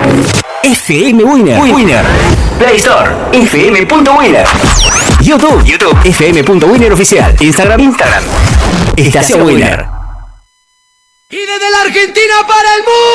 FM Winner. Play Store, fm.winner. YouTube, fm.winner oficial. Instagram. Estación Winner. Y desde la Argentina para el mundo.